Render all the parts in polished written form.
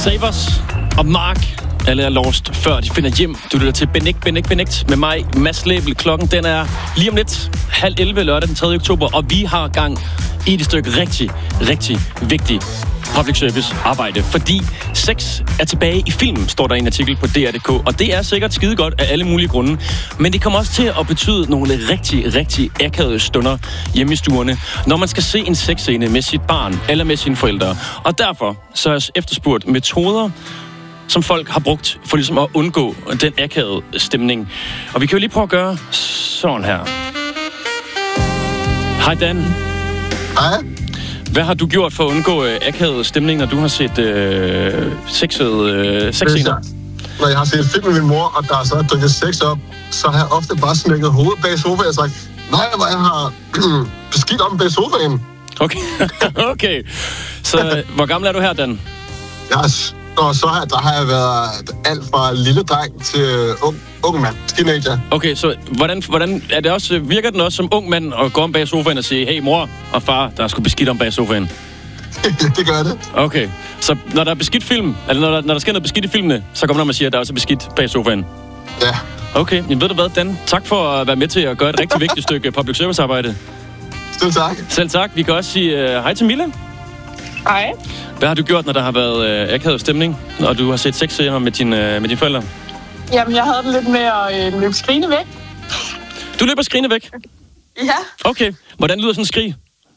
Savers og Mark. Alle er lost, før de finder hjem. Du lytter til Benægt med mig, Mads Læbel. Klokken den er lige om lidt 10:30 lørdag den 3. oktober, og vi har gang i et stykke rigtig vigtigt public service arbejde. Fordi sex er tilbage i film, står der i en artikel på DR.dk, og det er sikkert skide godt af alle mulige grunde. Men det kommer også til at betyde nogle rigtig akavede stunder hjemme i stuerne, når man skal se en sexscene med sit barn eller med sine forældre. Og derfor så er jeg efterspurgt metoder, som folk har brugt for ligesom at undgå den akavede stemning. Og vi kan jo lige prøve at gøre sådan her. Hej Dan. Hej. Hvad har du gjort for at undgå akavet stemning, når du har set sexscener? Når jeg har set film med min mor, og der er så dykket sex op, så har jeg ofte bare smækket hovedet bag sofaen og sagt, nej, hvor jeg har beskidt om bag sofaen. Okay. Så hvor gammel er du her, Dan? Der har jeg været alt fra lille dreng til ung mand, teenager. Okay, så hvordan er det også, virker den også som ung mand at gå om bag sofaen og sige, hey mor og far, der er sgu beskidt om bag sofaen? Det gør det. Okay, så når der er beskidt film, eller når der sker noget beskidt i filmene, så kommer man og siger, at der er også beskidt bag sofaen? Ja. Okay, men ved du hvad, Dan? Tak for at være med til at gøre et rigtig vigtigt stykke public service arbejde. Selv tak. Selv tak. Vi kan også sige hej til Mille. Hej. Hvad har du gjort, når der har været akavet stemning, og du har set sexscener med dine forældre? Jamen, jeg havde det lidt med at løbe skrigende væk. Du løber skrigende væk? Ja. Okay. Hvordan lyder sådan en skrig?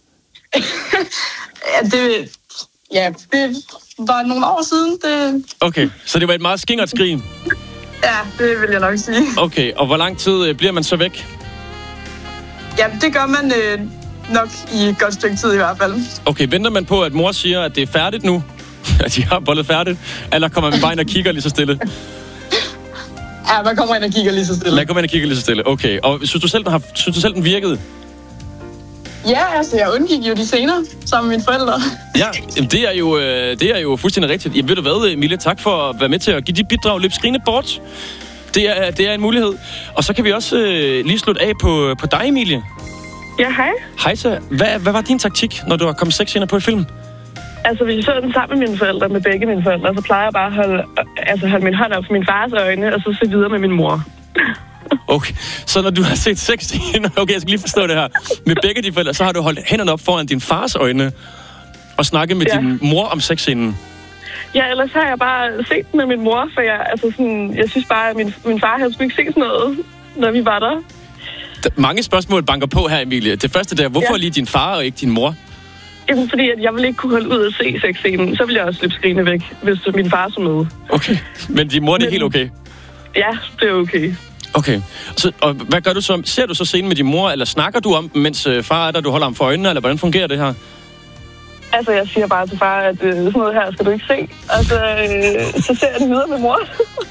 Det var nogle år siden. Okay, så det var et meget skingert skrig? Ja, det vil jeg nok sige. Okay, og hvor lang tid bliver man så væk? Ja, det gør man nok i et godt stykke tid i hvert fald. Okay, venter man på, at mor siger, at det er færdigt nu? At de har bollet færdigt? Eller kommer man bare ind og kigger lige så stille? Ja, man kommer ind og kigger lige så stille. Man kommer ind og kigger lige så stille, okay. Og synes du selv, den virkede? Ja, altså, jeg undgik jo de scener sammen med mine forældre. Ja, det er jo fuldstændig rigtigt. Ved du hvad, Emilie, tak for at være med til at give dit bidrag. Løb skrigende bort. Det er en mulighed. Og så kan vi også lige slutte af på dig, Emilie. Ja, hej. Hej så. Hvad var din taktik, når du har kommet sexscener på et film? Altså, hvis jeg så den sammen med mine forældre, med begge mine forældre, så plejer jeg bare at holde min hånd op for min fars øjne, og så se videre med min mor. Okay, så når du har set sexscener, okay, jeg skal lige forstå det her, med begge de forældre, så har du holdt hænderne op foran din fars øjne og snakket med din mor om sexscenen? Ja, ellers har jeg bare set med min mor, for jeg synes bare, at min far havde sgu ikke set sådan noget, når vi var der. Mange spørgsmål banker på her, Emilie. Det første der, hvorfor lige din far og ikke din mor? Jamen, fordi at jeg ville ikke kunne holde ud at se sexscenen, så ville jeg også løbe skrigende væk, hvis min far så med. Okay, men din mor, det er helt okay? Ja, det er okay. Okay, og hvad gør du så? Ser du så scenen med din mor, eller snakker du om den, mens far er der, du holder ham for øjnene, eller hvordan fungerer det her? Altså, jeg siger bare til far, at sådan noget her skal du ikke se. Altså, så ser jeg det videre med mor.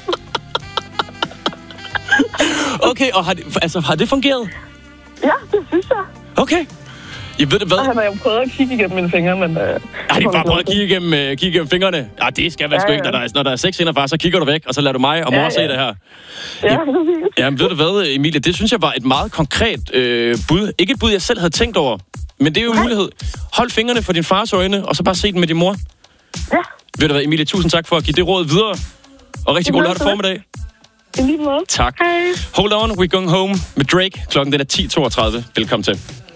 Okay, og har det fungeret? Ja, det synes jeg. Okay. Jeg ved det hvad? Og han har jo prøvet at kigge igennem mine fingre, men... Har de bare prøvet at kigge igennem fingrene? Ja, det skal være sgu ikke. Når der er sex inden, far, så kigger du væk, og så lader du mig og mor se det her. Ja, jamen, ved du hvad, Emilie? Det synes jeg var et meget konkret bud. Ikke et bud, jeg selv havde tænkt over, men det er jo en mulighed. Hold fingrene for din fars øjne, og så bare se den med din mor. Ja. Ved du hvad, Emilie? Tusind tak for at give det råd videre. Og rigtig god lørdag formiddag. I lige måde. Tak. Hej. Hold on, we're going home med Drake. Klokken den er 10:32. Velkommen til.